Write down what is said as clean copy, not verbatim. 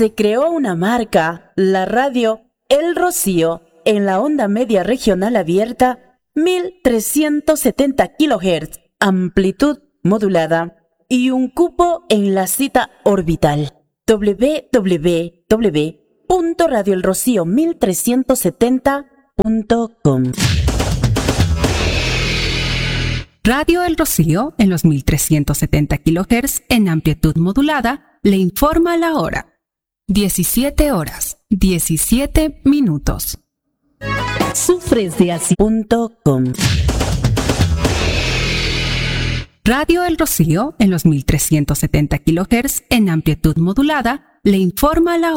se creó una marca, la radio El Rocío, en la onda media regional abierta, 1370 kHz, amplitud modulada, y un cupo en la cita orbital www.radioelrocío1370.com. Radio El Rocío, en los 1370 kHz en amplitud modulada, le informa la hora. 17 horas, 17 minutos. Sufres de así.com. Radio El Rocío, en los 1370 kHz en amplitud modulada, le informa la hora.